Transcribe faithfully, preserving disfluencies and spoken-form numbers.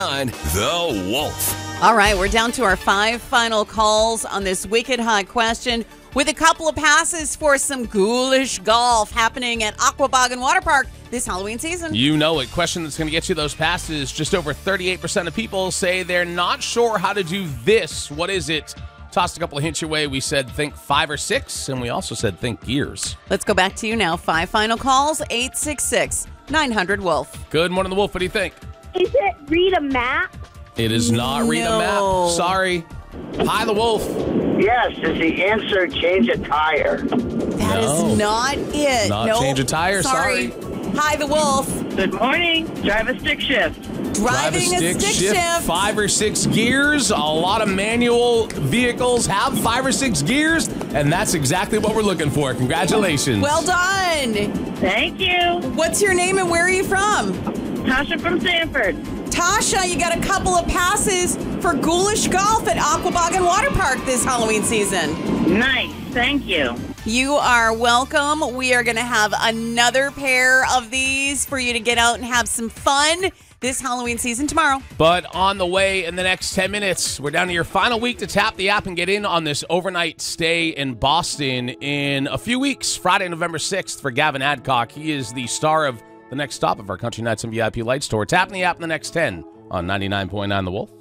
The Wolf. All right, we're down to our five final calls on this wicked hot question with a couple of passes for some ghoulish golf happening at Aquabog and Water Park this Halloween season. You know it. Question that's going to get you those passes. Just over thirty-eight percent of people say they're not sure how to do this. What is it? Tossed a couple of hints your way. We said think five or six, and we also said think gears. Let's go back to you now. Five final calls, eight six six, nine hundred wolf. Good morning, The Wolf. What do you think? Is it read a map? It is not read a No. map. Sorry. Hi, The Wolf. Yes, is the answer change a tire? That No. is not it. Not Nope. change a tire, sorry. Hi, The Wolf. Good morning. Drive a stick shift. Driving Drive a stick, shift. Five or six gears. A lot of manual vehicles have five or six gears, and that's exactly what we're looking for. Congratulations. Well done. Thank you. What's your name and where are you from? Tasha from Sanford. Tasha, you got a couple of passes for ghoulish golf at Aquabog and Water Park this Halloween season. Nice. Thank you. You are welcome. We are going to have another pair of these for you to get out and have some fun this Halloween season tomorrow. But on the way in the next ten minutes, we're down to your final week to tap the app and get in on this overnight stay in Boston in a few weeks, Friday, November sixth, for Gavin Adcock. He is the star of the next stop of our Country Nights and V I P Lights Tour. Tapping the app in the next ten on ninety-nine point nine The Wolf.